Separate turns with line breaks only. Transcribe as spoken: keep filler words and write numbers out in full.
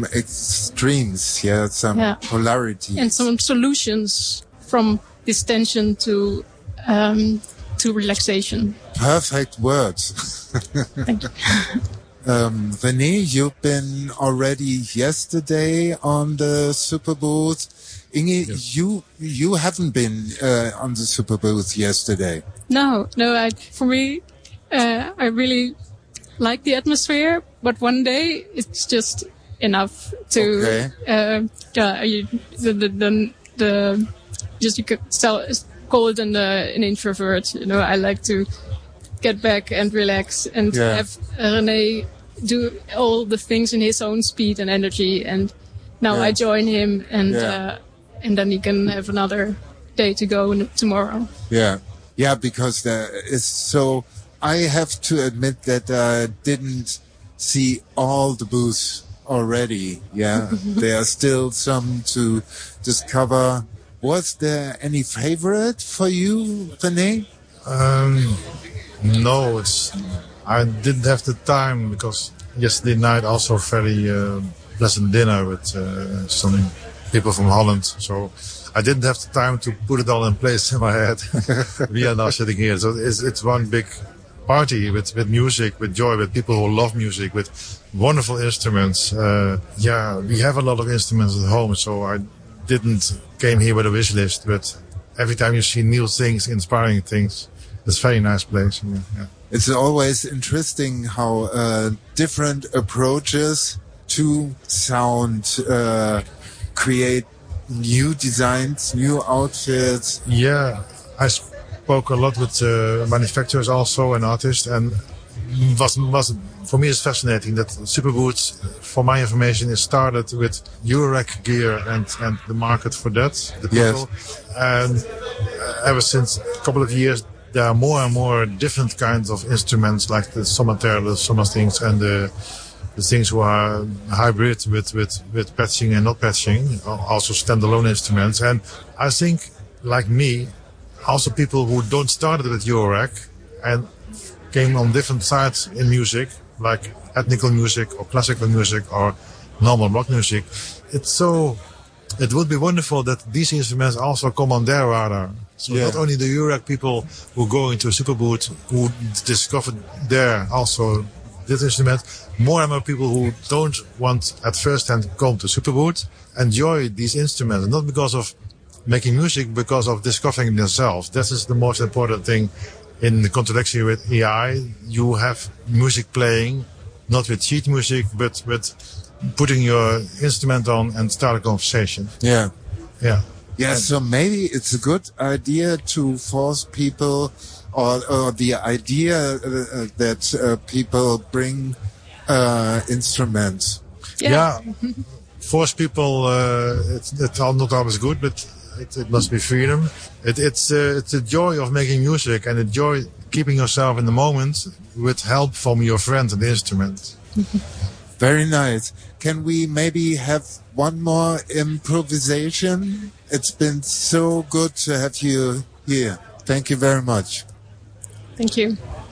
some extremes, yeah, some
yeah.
polarities.
And some solutions from this tension to um, to relaxation.
Perfect words.
Thank you.
um, René, you've been already yesterday on the Superbooth. Inge, yes. you you haven't been uh, on the Superbooth yesterday.
No, no. I, for me, uh, I really like the atmosphere, but one day it's just enough to.
Okay.
Uh, yeah, you, the, the the the just you could tell, call it an uh, an introvert. You know, I like to get back and relax and
yeah.
have René do all the things in his own speed and energy. And now
yeah.
I join him and.
Yeah.
Uh, And then you can have another day to go tomorrow.
Yeah, yeah, because there is so. I have to admit that I didn't see all the booths already. Yeah, there are still some to discover. Was there any favorite for you, René?
Um, no, it's. I didn't have the time because yesterday night also very uh, pleasant dinner with uh, some. people from Holland, so I didn't have the time to put it all in place in my head. We are now sitting here, so it's, it's one big party with, with music, with joy, with people who love music, with wonderful instruments. Uh, yeah, we have a lot of instruments at home, so I didn't came here with a wish list, but every time you see new things, inspiring things, it's a very nice place. Yeah, yeah.
It's always interesting how uh, different approaches to sound uh, create new designs, new outfits.
Yeah, I spoke a lot with uh, manufacturers also and artists, and was was for me it's fascinating that Superbooth, for my information, is started with Eurorack gear and and the market for that, the people.
Yes.
And uh, ever since a couple of years, there are more and more different kinds of instruments, like the Somater, the Somas things, and the the things who are hybrid with, with, with patching and not patching, also standalone instruments. And I think, like me, also people who don't start with Eurorack and came on different sides in music, like ethnical music or classical music or normal rock music. It's so, it would be wonderful that these instruments also come on their radar. So
yeah.
not only the Eurorack people who go into a Superbooth, who discovered there also this instrument, more and more people who don't want at first hand come to Superbooth enjoy these instruments, not because of making music, because of discovering themselves. This is the most important thing in the contradiction with A I. You have music playing, not with sheet music, but with putting your instrument on and start a conversation.
Yeah.
Yeah.
Yeah, and so maybe it's a good idea to force people or, or the idea uh, that uh, people bring uh, instruments.
Yeah. yeah. Force people, uh, it's, it's not always good, but it, it must be freedom. It, it's, uh, it's the joy of making music and the joy keeping yourself in the moment with help from your friend and the instrument.
Very nice. Can we maybe have one more improvisation? It's been so good to have you here. Thank you very much.
Thank you.